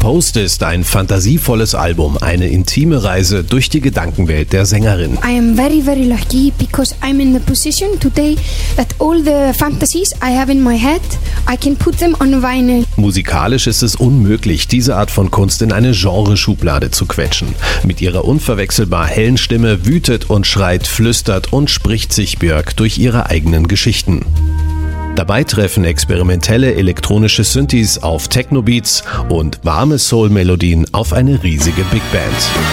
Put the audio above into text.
Exposed ist ein fantasievolles Album, eine intime Reise durch die Gedankenwelt der Sängerin. I am very, very lucky because I'm in the position today that all the fantasies I have in my head, I can put them on vinyl. Musikalisch ist es unmöglich, diese Art von Kunst in eine Genreschublade zu quetschen. Mit ihrer unverwechselbar hellen Stimme wütet und schreit, flüstert und spricht sich Björk durch ihre eigenen Geschichten. Dabei treffen experimentelle elektronische Synthes auf Techno-Beats und warme Soul-Melodien auf eine riesige Big Band.